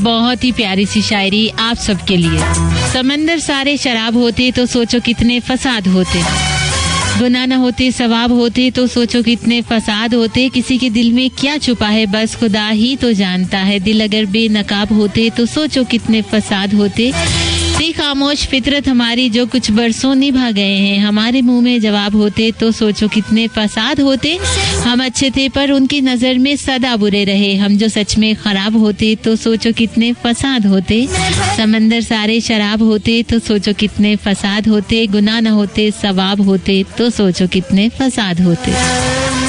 बहुत ही प्यारी सी शायरी आप सबके लिए। समंदर सारे शराब होते तो सोचो कितने फसाद होते, गुनाह न होते सवाब होते तो सोचो कितने फसाद होते। किसी के दिल में क्या छुपा है बस खुदा ही तो जानता है, दिल अगर बेनकाब होते तो सोचो कितने फसाद होते। थी खामोश फितरत हमारी जो कुछ बरसों निभा गए हैं, हमारे मुंह में जवाब होते तो सोचो कितने फसाद होते। हम अच्छे थे पर उनकी नजर में सदा बुरे रहे, हम जो सच में खराब होते तो सोचो कितने फसाद होते। समंदर सारे शराब होते तो सोचो कितने फसाद होते, गुनाह न होते सवाब होते तो सोचो कितने फसाद होते।